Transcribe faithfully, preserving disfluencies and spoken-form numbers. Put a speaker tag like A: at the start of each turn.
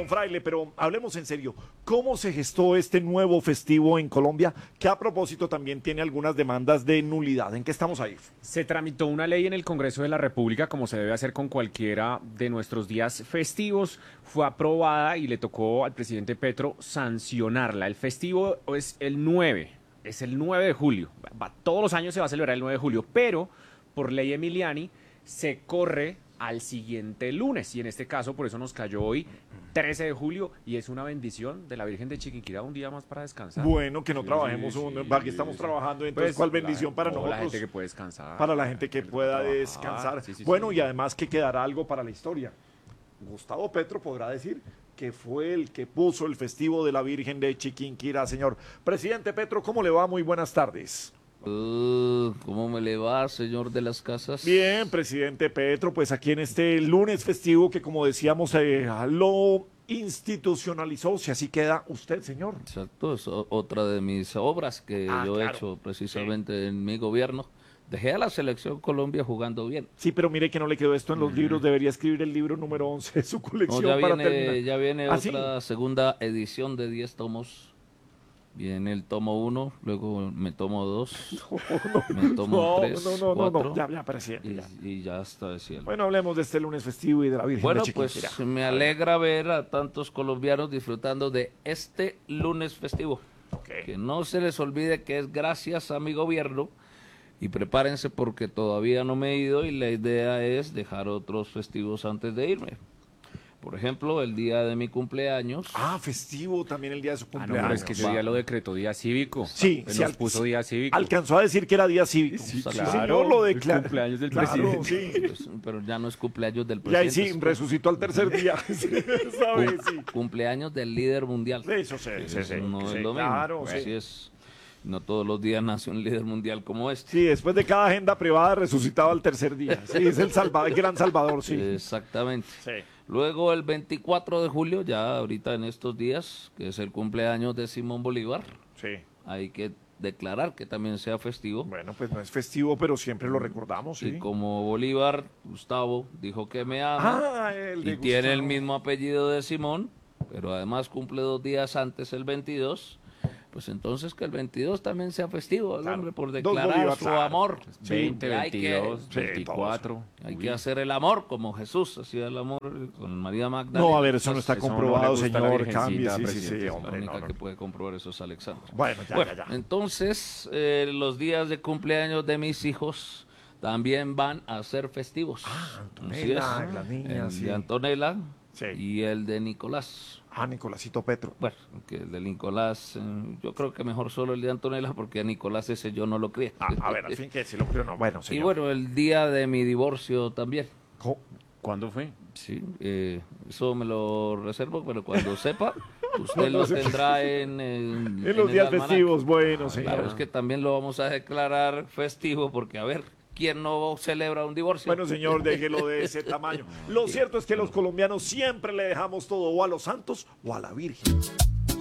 A: don Fraile, pero hablemos en serio. ¿Cómo se gestó este nuevo festivo en Colombia, que a propósito también tiene algunas demandas de nulidad? ¿En qué estamos ahí?
B: Se tramitó una ley en el Congreso de la República, como se debe hacer con cualquiera de nuestros días festivos. Fue aprobada y le tocó al presidente Petro sancionarla. El festivo es el nueve, es el nueve de julio. Va- Todos los años se va a celebrar el nueve de julio, pero por ley Emiliani se corre al siguiente lunes, y en este caso por eso nos cayó hoy trece de julio, y es una bendición de la Virgen de Chiquinquirá, un día más para descansar.
A: Bueno, que no
B: Sí,
A: trabajemos,
B: sí,
A: un,
B: sí,
A: aquí estamos
B: sí.
A: trabajando, entonces
B: Pues,
A: ¿cuál
B: la
A: bendición
B: gente-
A: para
B: no,
A: nosotros?
B: la gente que puede descansar.
A: Para la gente que
B: puede
A: pueda
B: trabajar.
A: descansar.
B: Sí, sí,
A: Bueno,
B: sí.
A: y además que quedará algo para la historia. Gustavo Petro podrá decir que fue el que puso el festivo de la Virgen de Chiquinquirá, señor. Presidente Petro, ¿cómo le va? Muy buenas tardes.
C: Uh, ¿Cómo me le va, señor de las casas?
A: Bien, presidente Petro, pues aquí en este lunes festivo que, como decíamos, eh, lo institucionalizó, si así queda usted, señor.
C: Exacto, es o- otra de mis obras que
A: Ah,
C: yo
A: claro.
C: he hecho precisamente en mi gobierno. Dejé a la selección Colombia jugando bien.
A: Sí, pero mire que no le quedó esto en los libros, debería escribir el libro número once de su
C: No,
A: colección
C: ya
A: para
C: viene,
A: terminar.
C: ya viene
A: ¿Ah, sí?
C: otra segunda edición de diez tomos. Viene el tomo uno, luego me tomo dos, me tomo
A: No,
C: tres,
A: no, no, no,
C: cuatro,
A: no, ya, ya, presidente,
C: y,
A: ya.
C: y ya está el cielo.
A: Bueno, hablemos de este lunes festivo y de la Virgen
C: Bueno,
A: de Chiquinquirá.
C: pues me alegra ver a tantos colombianos disfrutando de este lunes festivo.
A: Ok.
C: Que no se les olvide que es gracias a mi gobierno, y prepárense porque todavía no me he ido y la idea es dejar otros festivos antes de irme. Por ejemplo, el día de mi cumpleaños.
A: Ah, festivo también el día de su
B: Ah, no, pero
A: cumpleaños.
B: es que ese
C: Va.
B: día lo decretó día cívico.
A: Sí,
B: Él
A: sí,
B: nos
A: al-
B: puso día cívico.
A: Alcanzó a decir que era día cívico.
B: Sí,
C: claro,
A: señor, lo
B: el
A: declaró.
B: cumpleaños del
A: Claro,
B: presidente.
A: sí.
C: Pues, pero ya no es cumpleaños del
A: Y ahí
C: presidente.
A: sí,
C: es
A: resucitó al tercer día. Sí, ¿sabe?
C: cum-
A: Sí.
C: cumpleaños del líder mundial.
A: Eso sí, sí,
C: Eso
A: sí,
C: no
A: sí,
C: es lo mismo.
A: claro,
C: Así
A: sí.
C: es. No todos los días nace un líder mundial como este.
A: Sí, después de cada agenda privada resucitaba al tercer día. Sí, es el, salva, el gran salvador, sí.
C: Exactamente.
A: Sí.
C: Luego el veinticuatro de julio, ya ahorita en estos días, que es el cumpleaños de Simón Bolívar,
A: Sí.
C: hay que declarar que también sea festivo.
A: Bueno, pues no es festivo, pero siempre lo recordamos, sí.
C: Y como Bolívar, Gustavo, dijo que me ama
A: Ah, el de
C: y tiene el
A: Gustavo.
C: mismo apellido de Simón, pero además cumple dos días antes, el veintidós, pues entonces que el veintidós también sea festivo, el
A: Claro.
C: hombre, por
A: Dos
C: declarar
A: Bolívar,
C: su
A: claro.
C: amor.
B: veinte,
C: Y hay que-
B: veintidós,
A: Sí,
B: veinticuatro.
C: Hay
B: Uy.
C: que hacer el amor como Jesús hacía el amor con María Magdalena.
A: No, a ver, eso no está
B: Eso no le
A: comprobado,
B: gusta a la
A: señor.
B: Virgencita,
A: Cambie, sí, sí,
B: presidente.
A: sí,
C: La
A: hombre.
C: única
A: No, no.
C: que puede comprobar eso es Alexandra.
A: Bueno, ya,
C: Bueno,
A: ya, ya.
C: entonces eh, los días de cumpleaños de mis hijos también van a ser festivos.
A: Ah,
C: Así es.
A: Antonella, las niñas,
C: El
A: sí.
C: de Antonella
A: Sí.
C: y el de Nicolás.
A: Ah, Nicolásito Petro.
C: Bueno, que el de Nicolás, eh, yo creo que mejor solo el de Antonella porque a Nicolás ese yo no lo crié.
A: Ah, a ver, al fin que si lo creo, no. Bueno,
C: Y
A: señor.
C: bueno, el día de mi divorcio también.
A: Jo-
B: ¿Cuándo fue?
C: Sí, eh, eso me lo reservo, pero cuando sepa, usted lo tendrá en, en,
A: En
C: en
A: los
C: el
A: días
C: almanaque.
A: festivos, bueno, señor.
C: Claro, es que también lo vamos a declarar festivo porque, a ver, ¿quién no celebra un divorcio?
A: Bueno, señor, déjelo de ese tamaño. Lo cierto es que los colombianos siempre le dejamos todo o a los santos o a la Virgen.